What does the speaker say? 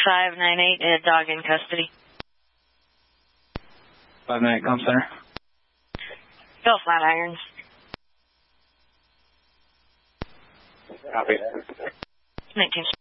598, dog in custody. 598, com center. Go Flatirons. Copy. 19.